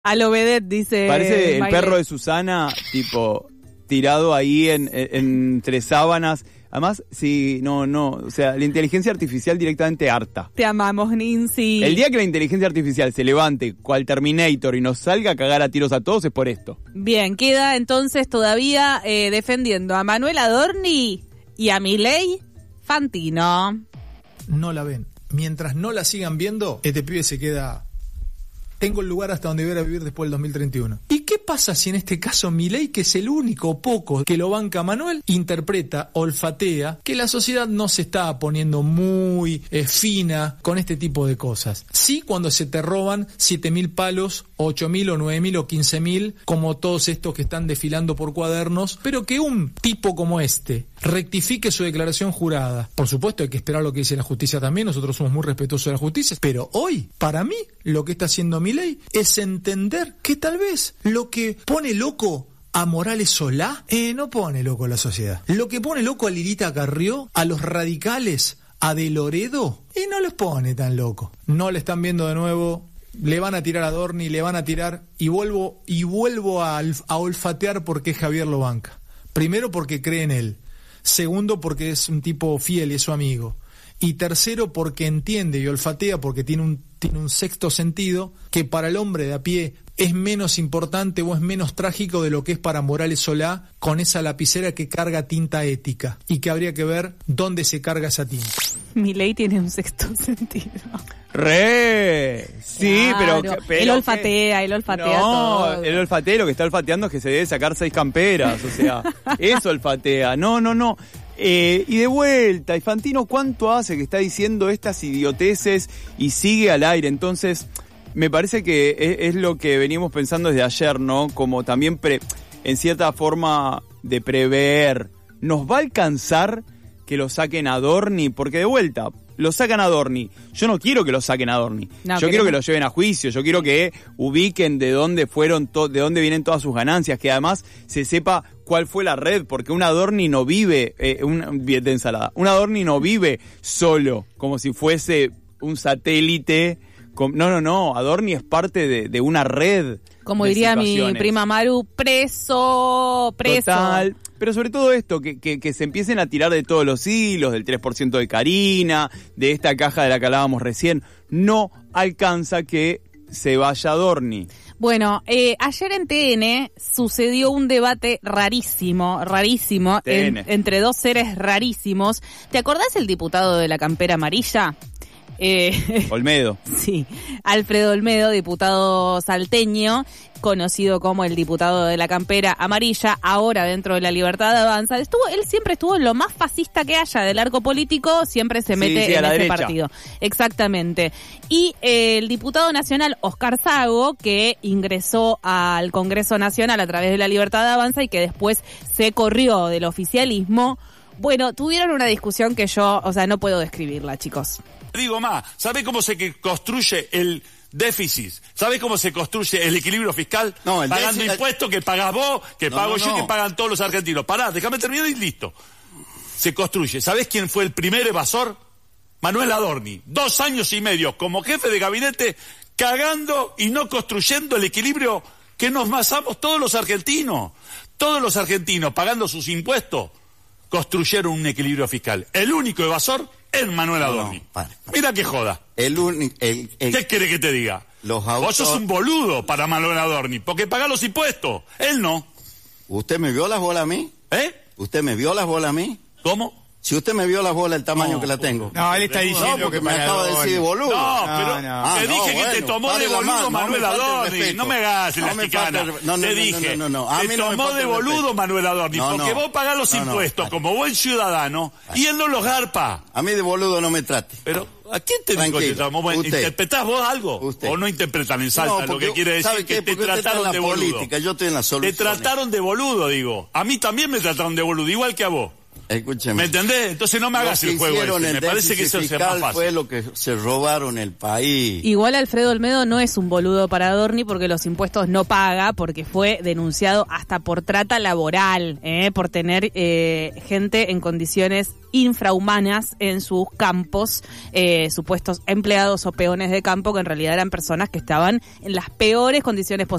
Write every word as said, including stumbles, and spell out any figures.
A lo vedette, dice. Parece el Miley. perro de Susana, tipo, tirado ahí en, en, entre sábanas. Además, sí, no, no, o sea, la inteligencia artificial directamente harta. Te amamos, Nincy. El día que la inteligencia artificial se levante cual Terminator y nos salga a cagar a tiros a todos es por esto. Bien, queda entonces todavía eh, defendiendo a Manuel Adorni y a Milei Fantino. No la ven. Mientras no la sigan viendo, este pibe se queda... Tengo el lugar hasta donde voy a vivir después del dos mil treinta y uno. ¿Y qué pasa si en este caso Milei, que es el único poco que lo banca a Manuel, interpreta, olfatea, que la sociedad no se está poniendo muy eh, fina con este tipo de cosas? Sí, cuando se te roban siete mil palos, ocho mil o nueve mil o quince mil, como todos estos que están desfilando por cuadernos, pero que un tipo como este rectifique su declaración jurada. Por supuesto hay que esperar lo que dice la justicia también, nosotros somos muy respetuosos de la justicia, pero hoy, para mí, lo que está haciendo Milei es entender que tal vez lo que pone loco a Morales Solá, eh, no pone loco a la sociedad. Lo que pone loco a Lilita Carrió, a los radicales, a De Loredo, y no les pone tan loco. No le están viendo de nuevo, le van a tirar a Adorni, le van a tirar, y vuelvo, y vuelvo a, a olfatear por qué Javier lo banca. Primero porque cree en él. Segundo porque es un tipo fiel y es su amigo. Y tercero porque entiende y olfatea, porque tiene un, tiene un sexto sentido, que para el hombre de a pie es menos importante o es menos trágico de lo que es para Morales Solá con esa lapicera que carga tinta ética y que habría que ver dónde se carga esa tinta. Milei tiene un sexto sentido. ¡Re! Sí, Claro. pero, pero... Él olfatea, él olfatea no, todo. él olfatea, lo que está olfateando es que se debe sacar seis camperas, o sea, eso olfatea. No, no, no. Eh, y de vuelta, y Fantino, ¿cuánto hace que está diciendo estas idioteces y sigue al aire? Entonces, me parece que es, es lo que veníamos pensando desde ayer, ¿no? Como también, pre, en cierta forma, de prever. ¿Nos va a alcanzar que lo saquen a Adorni? Porque de vuelta, lo sacan a Adorni. Yo no quiero que lo saquen a Adorni. No, yo quiero que lo lleven a juicio. Yo quiero que ubiquen de dónde fueron, to- de dónde vienen todas sus ganancias. Que además se sepa cuál fue la red. Porque un Adorni no vive, eh, un bien de ensalada. Un Adorni no vive solo, como si fuese un satélite. Con, no, no, no. Adorni es parte de, de una red. Como diría mi prima Maru, preso, preso. Total. Pero sobre todo esto, que, que, que se empiecen a tirar de todos los hilos, del tres por ciento de Karina, de esta caja de la que hablábamos recién. No alcanza que se vaya Adorni. Bueno, eh, ayer en T N sucedió un debate rarísimo, rarísimo, en, entre dos seres rarísimos. ¿Te acordás el diputado de la campera amarilla? Eh, Olmedo. Sí, Alfredo Olmedo, diputado salteño, conocido como el diputado de la campera amarilla, ahora dentro de la Libertad Avanza. Estuvo, él siempre estuvo en lo más fascista que haya del arco político, siempre se mete sí, sí, en ese derecha. partido. Exactamente. Y eh, el diputado nacional Oscar Sago, que ingresó al Congreso Nacional a través de la Libertad Avanza y que después se corrió del oficialismo. Bueno, tuvieron una discusión que yo, o sea, no puedo describirla, chicos. Digo más, ¿sabe cómo se construye el déficit? ¿Sabe cómo se construye el equilibrio fiscal? No, el Pagando déficit... impuestos que pagás vos, que no, pago no, yo, no. que pagan todos los argentinos. Pará, déjame terminar y listo. Se construye. ¿Sabés quién fue el primer evasor? Manuel Adorni. Dos años y medio como jefe de gabinete, cagando y no construyendo el equilibrio que nos masamos todos los argentinos. Todos los argentinos pagando sus impuestos construyeron un equilibrio fiscal. El único evasor es Manuel Adorni. No, para, para. Mira qué joda. El uni, el, el, ¿Qué quiere que te diga? Los autos... Vos sos un boludo para Manuel Adorni, porque pagá los impuestos. Él no. ¿Usted me vio las bolas a mí? ¿Eh? ¿Usted me vio las bolas a mí? ¿Cómo? Si usted me vio las bolas, el tamaño no, que la tengo. No, él está diciendo no, que me acaba de decir boludo. No, pero no, no. te dije Ah, no, que bueno, te tomó de boludo Manuel Adorni. No me hagas la chicana. No, no, te dije, no, no, no, no. te tomó de boludo Manuel Adorni, no, porque no. vos pagás los no, impuestos no, como buen ciudadano y él no los garpa. A mí de boludo no me trate. Pero, ¿a quién te dijo que te tomó? Bueno, ¿interpretás vos algo? Usted. ¿O no interpretan en Salta? No, lo que quiere decir que te trataron de boludo. Yo estoy en la solución. Te trataron de boludo, digo. A mí también me trataron de boludo, igual que a vos. Escúcheme. ¿Me entendés? Entonces no me hagas el juego ese. Me parece que eso es más fácil. Fue lo que se robaron el país. Igual Alfredo Olmedo no es un boludo para Adorni porque los impuestos no paga, porque fue denunciado hasta por trata laboral, ¿eh? Por tener eh, gente en condiciones infrahumanas en sus campos, eh, supuestos empleados o peones de campo que en realidad eran personas que estaban en las peores condiciones posibles.